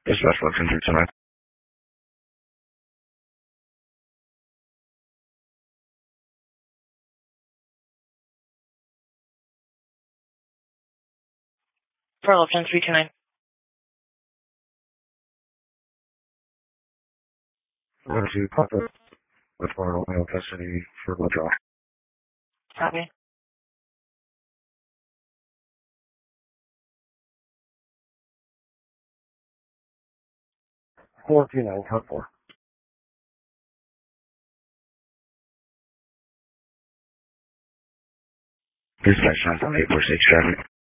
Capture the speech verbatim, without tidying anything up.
Dispatch one three two nine. For Lupton three two nine. I'm going to pop up with Marlon male custody for blood draw. Copy. four two nine, code four. Dispatch nine seven eight four six traffic.